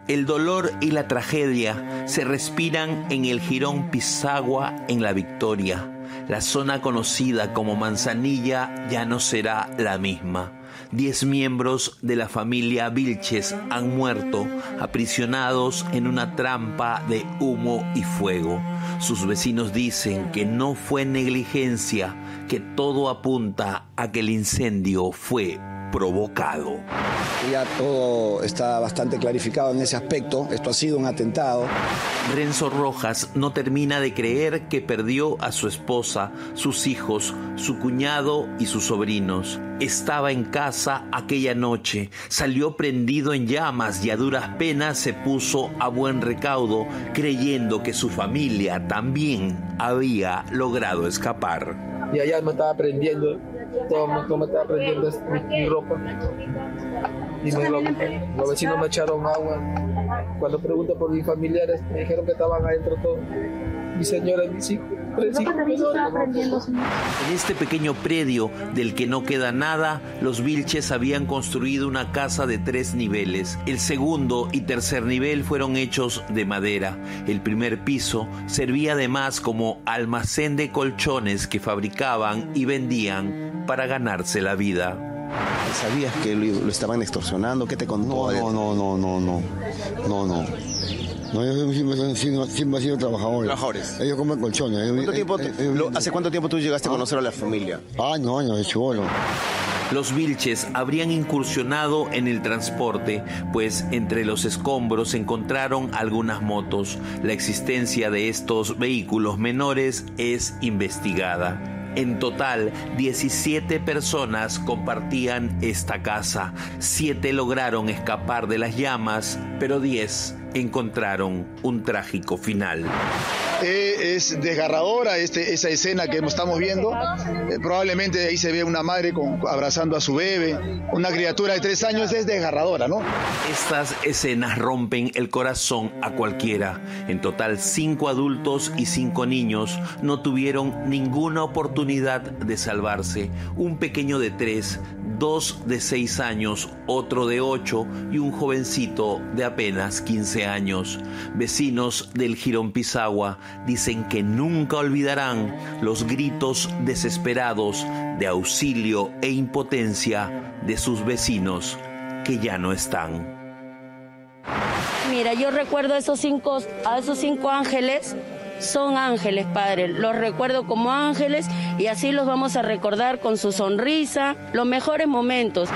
El dolor y la tragedia se respiran en el Jirón Pisagua en La Victoria. La zona conocida como Manzanilla ya no será la misma. 10 miembros de la familia Vilches han muerto aprisionados en una trampa de humo y fuego. Sus vecinos dicen que no fue negligencia, que todo apunta a que el incendio fue provocado. Ya todo está bastante clarificado en ese aspecto. Esto ha sido un atentado. Renzo Rojas no termina de creer que perdió a su esposa, sus hijos, su cuñado y sus sobrinos. Estaba en casa aquella noche, salió prendido en llamas y a duras penas se puso a buen recaudo, creyendo que su familia también había logrado escapar. Y allá me estaba prendiendo, todo el mundo me estaba prendiendo mi ropa. Y los vecinos me echaron agua. Cuando pregunté por mis familiares, me dijeron que estaban adentro todos. Mi señora y mis hijos. En este pequeño predio del que no queda nada, los Vilches habían construido una casa de 3 niveles. El segundo y tercer nivel fueron hechos de madera. El primer piso servía además como almacén de colchones que fabricaban y vendían para ganarse la vida. ¿Sabías que lo estaban extorsionando? ¿Qué te contó? No, yo siempre he sido trabajador. ¿Trabajadores? Ellos comen colchones. ¿Hace cuánto tiempo tú llegaste a conocer a la familia? No, de chibolo. Los Vilches habrían incursionado en el transporte, pues entre los escombros se encontraron algunas motos. La existencia de estos vehículos menores es investigada. En total, 17 personas compartían esta casa. 7 lograron escapar de las llamas, pero 10 encontraron un trágico final. Es desgarradora esa escena que estamos viendo. Probablemente ahí se ve una madre abrazando a su bebé, una criatura de 3 años. Es desgarradora, ¿no? Estas escenas rompen el corazón a cualquiera. En total, 5 adultos y 5 niños no tuvieron ninguna oportunidad de salvarse. Un pequeño de 3, 2 de 6 años, otro de 8 y un jovencito de apenas 15 años. Vecinos del Jirón Pisagua dicen que nunca olvidarán los gritos desesperados de auxilio e impotencia de sus vecinos que ya no están. Mira, yo recuerdo a esos cinco ángeles. Son ángeles, Padre, los recuerdo como ángeles y así los vamos a recordar con su sonrisa, los mejores momentos.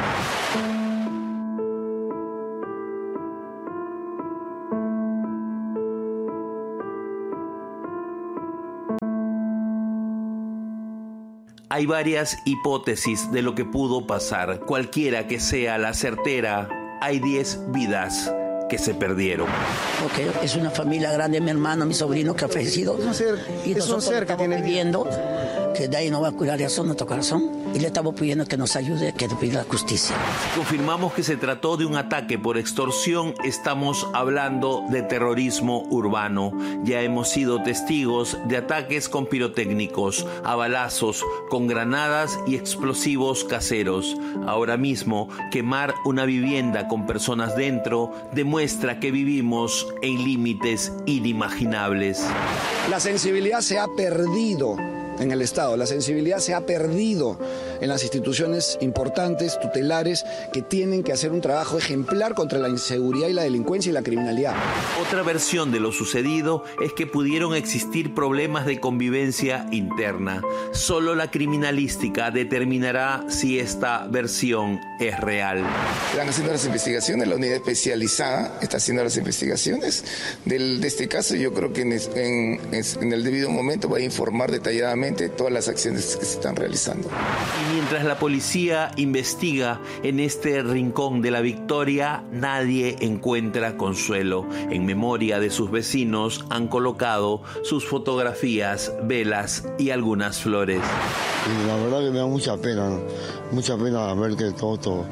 Hay varias hipótesis de lo que pudo pasar. Cualquiera que sea la certera, hay 10 vidas que se perdieron. Porque es una familia grande, mi hermano, mi sobrino que ha fallecido. Es un ser que tiene viendo que de ahí no va a curar eso nuestro corazón y le estamos pidiendo que nos ayude, que nos pida justicia. Confirmamos que se trató de un ataque por extorsión. Estamos hablando de terrorismo urbano. Ya hemos sido testigos de ataques con pirotécnicos, a balazos, con granadas y explosivos caseros. Ahora mismo, quemar una vivienda con personas dentro demuestra que vivimos en límites inimaginables. La sensibilidad se ha perdido en el Estado, la sensibilidad se ha perdido en las instituciones importantes, tutelares, que tienen que hacer un trabajo ejemplar contra la inseguridad y la delincuencia y la criminalidad. Otra versión de lo sucedido es que pudieron existir problemas de convivencia interna. Solo la criminalística determinará si esta versión es real. Están haciendo las investigaciones, la unidad especializada está haciendo las investigaciones de este caso. Yo creo que en el debido momento va a informar detalladamente todas las acciones que se están realizando. Y mientras la policía investiga en este rincón de La Victoria, nadie encuentra consuelo. En memoria de sus vecinos han colocado sus fotografías, velas y algunas flores. Y la verdad que me da mucha pena ver que todo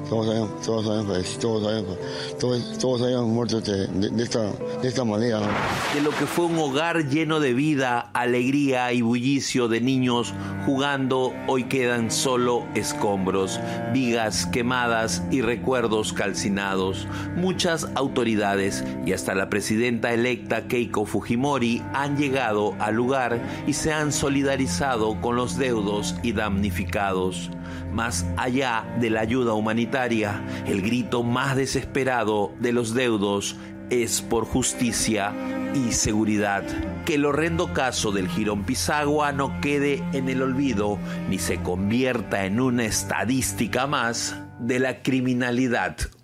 todos hayan muerto de esta manera, ¿no? De lo que fue un hogar lleno de vida, alegría y bullicio de niños jugando, hoy quedan solo escombros, vigas quemadas y recuerdos calcinados. Muchas autoridades y hasta la presidenta electa Keiko Fujimori han llegado al lugar y se han solidarizado con los deudos y damnificados. Más allá de la ayuda humanitaria, el grito más desesperado de los deudos es por justicia y seguridad. Que el horrendo caso del Jirón Pisagua no quede en el olvido ni se convierta en una estadística más de la criminalidad